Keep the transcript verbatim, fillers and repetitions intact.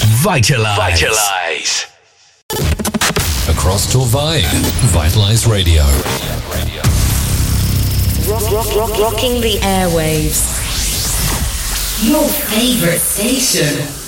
Vitalize. Vitalize. Across Torvay, Vitalize Radio. Rock, rock, rock, rocking the airwaves. Your favorite station.